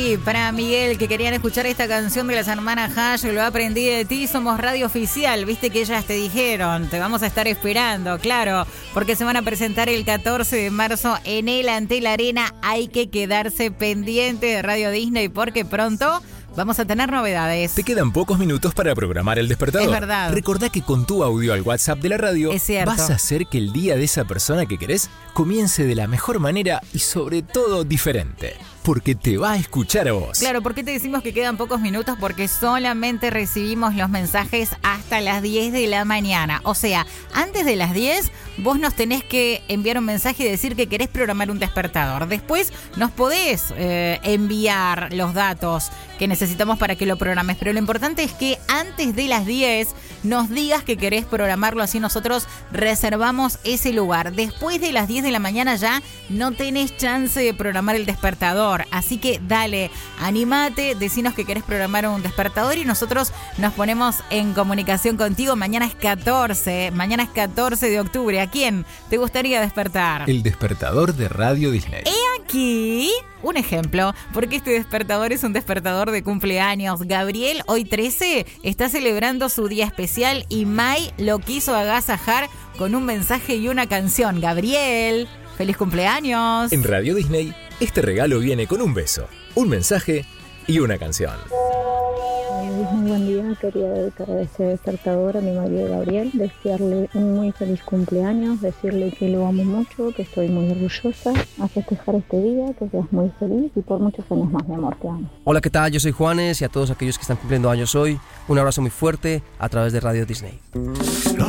Y para Miguel, que querían escuchar esta canción de las hermanas Hash, lo aprendí de ti, somos radio oficial, viste que ellas te dijeron, te vamos a estar esperando, claro, porque se van a presentar el 14 de marzo en el Antel Arena, hay que quedarse pendiente de Radio Disney porque pronto vamos a tener novedades. Te quedan pocos minutos para programar el despertador. Es verdad. Recordá que con tu audio al WhatsApp de la radio vas a hacer que el día de esa persona que querés comience de la mejor manera y sobre todo diferente. Porque te va a escuchar a vos. Claro, ¿por qué te decimos que quedan pocos minutos? Porque solamente recibimos los mensajes hasta las 10 de la mañana. O sea, antes de las 10, vos nos tenés que enviar un mensaje y decir que querés programar un despertador. Después nos podés enviar los datos que necesitamos para que lo programes. Pero lo importante es que antes de las 10 nos digas que querés programarlo. Así nosotros reservamos ese lugar. Después de las 10 de la mañana ya no tenés chance de programar el despertador. Así que dale, animate, decinos que querés programar un despertador y nosotros nos ponemos en comunicación contigo. Mañana es 14 de octubre. ¿A quién te gustaría despertar? El despertador de Radio Disney. He aquí un ejemplo, porque este despertador es un despertador de cumpleaños. Gabriel, hoy 13, está celebrando su día especial y Mai lo quiso agasajar con un mensaje y una canción. Gabriel, ¡feliz cumpleaños! En Radio Disney, este regalo viene con un beso, un mensaje y una canción. Muy buen día, quería dedicar ese despertador a mi marido Gabriel, desearle un muy feliz cumpleaños, decirle que lo amo mucho, que estoy muy orgullosa, a festejar este día, que seas muy feliz y por muchos años más, mi amor, te amo. Hola, ¿qué tal? Yo soy Juanes y a todos aquellos que están cumpliendo años hoy, un abrazo muy fuerte a través de Radio Disney.